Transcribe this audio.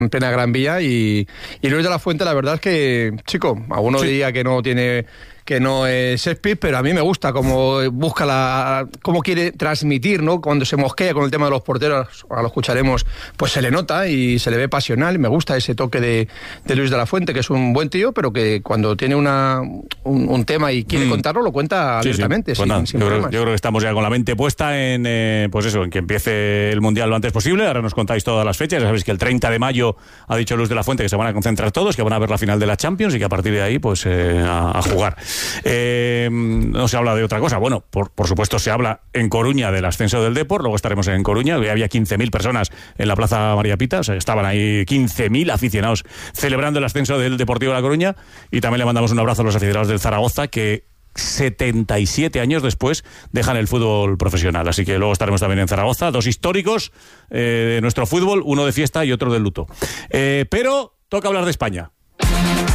en plena Gran Vía y Luis de la Fuente, la verdad es que, chico, alguno diría que no es Shakespeare, pero a mí me gusta cómo busca cómo quiere transmitir, ¿no? Cuando se mosquea con el tema de los porteros, ahora lo escucharemos, pues se le nota y se le ve pasional. Me gusta ese toque de Luis de la Fuente, que es un buen tío, pero que cuando tiene un tema y quiere contarlo, lo cuenta abiertamente. Pues nada, yo creo que estamos ya con la mente puesta en que empiece el Mundial lo antes posible. Ahora nos contáis todas las fechas. Ya sabéis que el 30 de mayo ha dicho Luis de la Fuente que se van a concentrar todos, que van a ver la final de la Champions y que a partir de ahí pues a jugar. No se habla de otra cosa. Bueno, por supuesto se habla en Coruña del ascenso del Depor. Luego estaremos en Coruña. Había 15.000 personas en la Plaza María Pita. O sea, estaban ahí 15.000 aficionados celebrando el ascenso del Deportivo de La Coruña. Y también le mandamos un abrazo a los aficionados del Zaragoza, que 77 años después dejan el fútbol profesional. Así que luego estaremos también en Zaragoza. Dos históricos de nuestro fútbol, uno de fiesta y otro de luto. Pero toca hablar de España.